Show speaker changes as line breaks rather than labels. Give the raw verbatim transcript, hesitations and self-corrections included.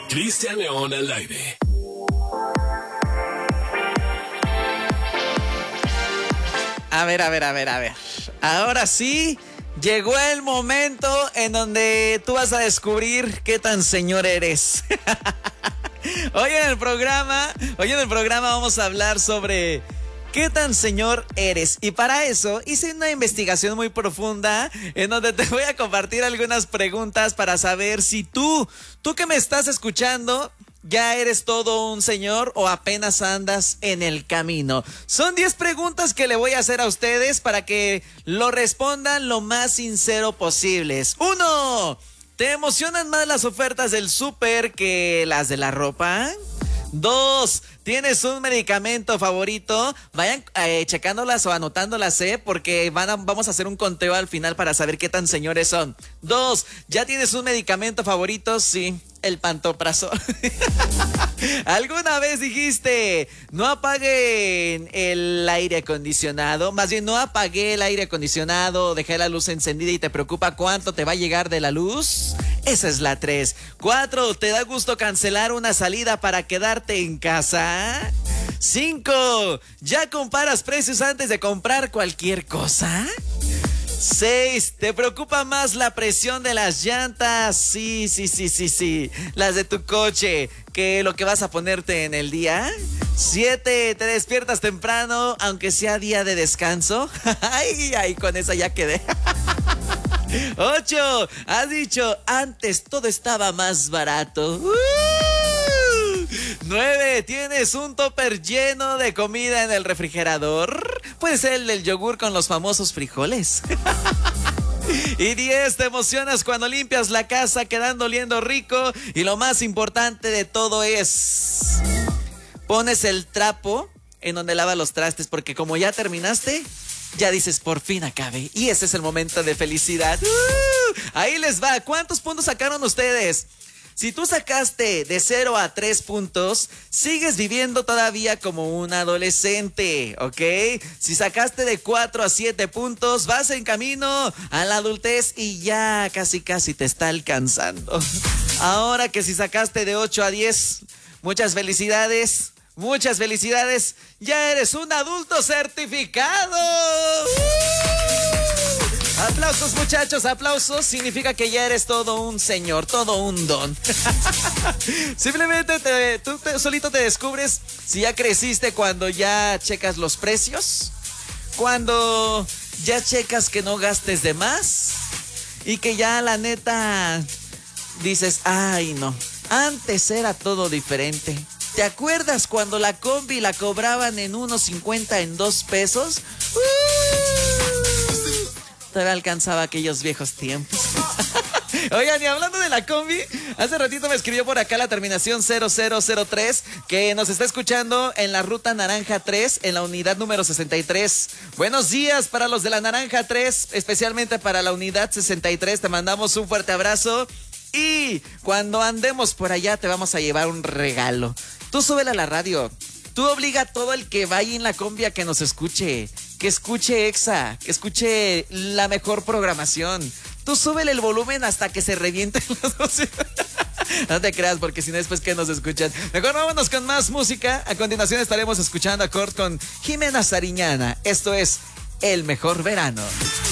Cristian León al aire.
A ver, a ver, a ver, a ver. Ahora sí, llegó el momento en donde tú vas a descubrir qué tan señor eres. Hoy en el programa, hoy en el programa vamos a hablar sobre qué tan señor eres. Y para eso hice una investigación muy profunda en donde te voy a compartir algunas preguntas para saber si tú, tú que me estás escuchando, ¿ya eres todo un señor o apenas andas en el camino? Son diez preguntas que le voy a hacer a ustedes para que lo respondan lo más sincero posibles. Uno, ¿te emocionan más las ofertas del súper que las de la ropa? Dos, ¿tienes un medicamento favorito? Vayan eh, checándolas o anotándolas, ¿eh? Porque van a, vamos a hacer un conteo al final para saber qué tan señores son. Dos, ¿ya tienes un medicamento favorito? Sí, el pantoprazol. ¿Alguna vez dijiste, no apaguen el aire acondicionado? Más bien, no apagué el aire acondicionado, dejé la luz encendida y te preocupa cuánto te va a llegar de la luz. Esa es la tres. Cuatro, ¿te da gusto cancelar una salida para quedarte en casa? Cinco, ¿ya comparas precios antes de comprar cualquier cosa? Seis, ¿te preocupa más la presión de las llantas? Sí, sí, sí, sí, sí. Las de tu coche que lo que vas a ponerte en el día. Siete, ¿te despiertas temprano aunque sea día de descanso? Ay, ay, con esa ya quedé. Ocho, has dicho, antes todo estaba más barato. Uh. Nueve, ¿tienes un topper lleno de comida en el refrigerador? Puede ser el del yogur con los famosos frijoles. Y diez, ¿te emocionas cuando limpias la casa quedando oliendo rico? Y lo más importante de todo es, pones el trapo en donde lava los trastes, porque como ya terminaste, ya dices, por fin acabé. Y ese es el momento de felicidad. ¡Uh! Ahí les va. ¿Cuántos puntos sacaron ustedes? Si tú sacaste de cero a tres puntos, sigues viviendo todavía como un adolescente, ¿ok? Si sacaste de cuatro a siete puntos, vas en camino a la adultez y ya casi casi te está alcanzando. Ahora que si sacaste de ocho a diez, muchas felicidades. Muchas felicidades, ya eres un adulto certificado. ¡Uh! Aplausos, muchachos, aplausos. Significa que ya eres todo un señor, todo un don. Simplemente te, tú te, solito te descubres si ya creciste cuando ya checas los precios, cuando ya checas que no gastes de más y que ya la neta dices, ay no, antes era todo diferente. ¿Te acuerdas cuando la combi la cobraban en uno cincuenta en dos pesos? ¡Uh! Todavía alcanzaba aquellos viejos tiempos. Oigan, y hablando de la combi, hace ratito me escribió por acá la terminación cero cero cero tres que nos está escuchando en la ruta Naranja tres, en la unidad número sesenta y tres. Buenos días para los de la Naranja tres, especialmente para la unidad sesenta y tres. Te mandamos un fuerte abrazo y cuando andemos por allá te vamos a llevar un regalo. Tú súbela a la radio. Tú obliga a todo el que vaya en la combi a que nos escuche. Que escuche Exa. Que escuche la mejor programación. Tú súbele el volumen hasta que se revienten los dos. No te creas, porque si no después que nos escuchan. Mejor vámonos con más música. A continuación estaremos escuchando a Kurt con Jimena Sariñana. Esto es El Mejor Verano.